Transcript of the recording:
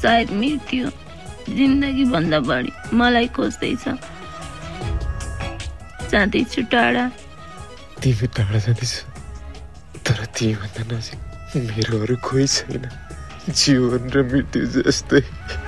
सायद मृत्यु जिन्दगी भन्दा बढी मलाई खोज्दैछ। जाँदैछु टाढा। तिमी टाढा जाँदैछ, तर तिमी भन्दा नजिक मेरो अरू कोही छैन। जीवन र मृत्यु जस्तै।